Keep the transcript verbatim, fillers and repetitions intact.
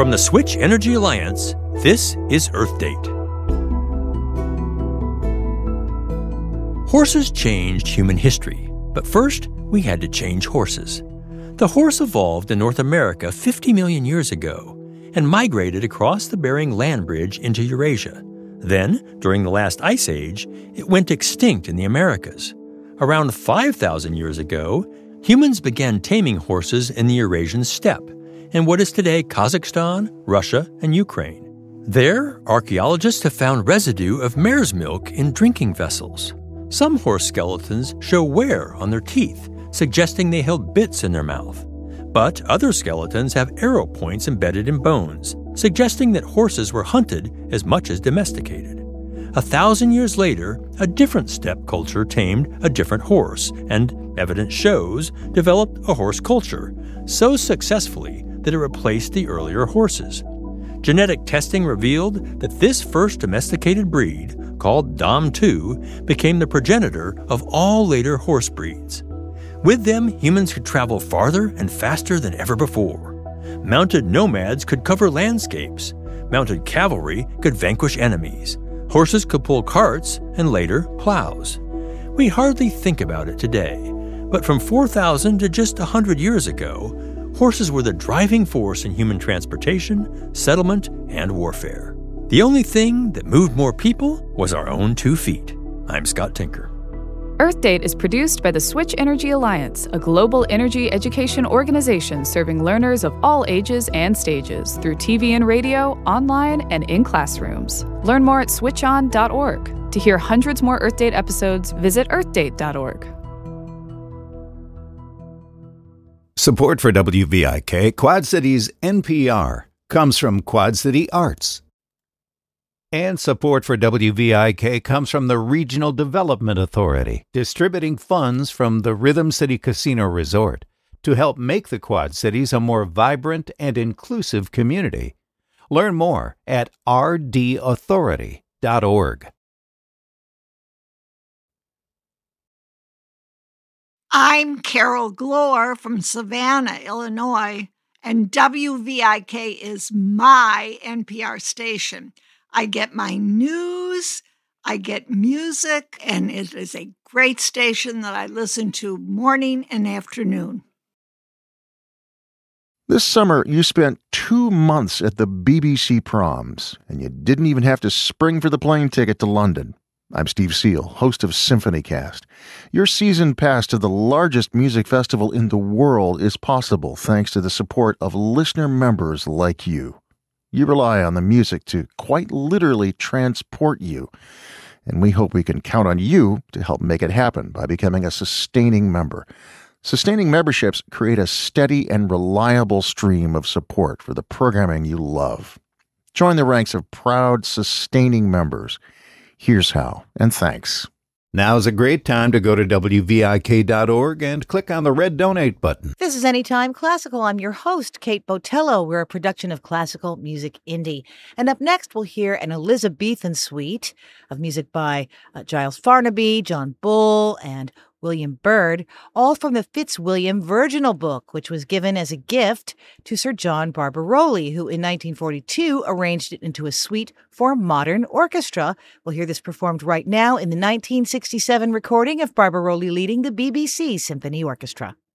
From the Switch Energy Alliance, this is Earth Date. Horses changed human history, but first we had to change horses. The horse evolved in North America fifty million years ago and migrated across the Bering Land Bridge into Eurasia. Then, during the last ice age, it went extinct in the Americas. Around five thousand years ago, humans began taming horses in the Eurasian steppe, in what is today Kazakhstan, Russia, and Ukraine. There, archaeologists have found residue of mare's milk in drinking vessels. Some horse skeletons show wear on their teeth, suggesting they held bits in their mouth. But other skeletons have arrow points embedded in bones, suggesting that horses were hunted as much as domesticated. A thousand years later, a different steppe culture tamed a different horse and, evidence shows, developed a horse culture, so successfully that it replaced the earlier horses. Genetic testing revealed that this first domesticated breed, called Dom two, became the progenitor of all later horse breeds. With them, humans could travel farther and faster than ever before. Mounted nomads could cover landscapes. Mounted cavalry could vanquish enemies. Horses could pull carts and later plows. We hardly think about it today, but from four thousand to just one hundred years ago, horses were the driving force in human transportation, settlement, and warfare. The only thing that moved more people was our own two feet. I'm Scott Tinker. Earth Date is produced by the Switch Energy Alliance, a global energy education organization serving learners of all ages and stages through T V and radio, online, and in classrooms. Learn more at switch on dot org. To hear hundreds more Earth Date episodes, visit earth date dot org. Support for W V I K, Quad Cities N P R, comes from Quad City Arts. And support for W V I K comes from the Regional Development Authority, distributing funds from the Rhythm City Casino Resort to help make the Quad Cities a more vibrant and inclusive community. Learn more at r d authority dot org. I'm Carol Glore from Savannah, Illinois, and W V I K is my N P R station. I get my news, I get music, and it is a great station that I listen to morning and afternoon. This summer, you spent two months at the B B C Proms, and you didn't even have to spring for the plane ticket to London. I'm Steve Seal, host of SymphonyCast. Your season pass to the largest music festival in the world is possible thanks to the support of listener members like you. You rely on the music to quite literally transport you, and we hope we can count on you to help make it happen by becoming a sustaining member. Sustaining memberships create a steady and reliable stream of support for the programming you love. Join the ranks of proud, sustaining members. Here's how, and thanks. Now's a great time to go to W V I K dot org and click on the red donate button. This is Anytime Classical. I'm your host, Kate Botello. We're a production of Classical Music Indie. And up next, we'll hear an Elizabethan suite of music by uh, Giles Farnaby, John Bull, and William Byrd, all from the Fitzwilliam Virginal Book, which was given as a gift to Sir John Barbaroli, who in nineteen forty-two arranged it into a suite for modern orchestra. We'll hear this performed right now in the nineteen sixty-seven recording of Barbaroli leading the B B C Symphony Orchestra.